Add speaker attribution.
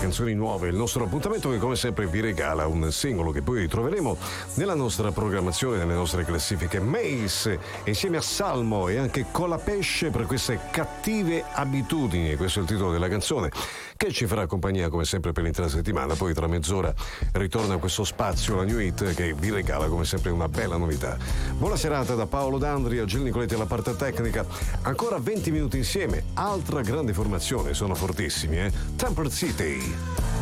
Speaker 1: canzoni nuove, il nostro appuntamento che come sempre vi regala un singolo che poi ritroveremo nella nostra programmazione, nelle nostre classifiche. Mace insieme a Salmo e anche Colapesce per queste cattive abitudini, questo è il titolo della canzone che ci farà compagnia come sempre per l'intera settimana. Poi tra mezz'ora ritorna questo spazio, la New Hit, che vi regala come sempre una bella novità. Buona serata da Paolo D'Andria, Gil Nicoletti alla parte tecnica. Ancora 20 minuti insieme, altra grande formazione, sono fortissimi, Temple City.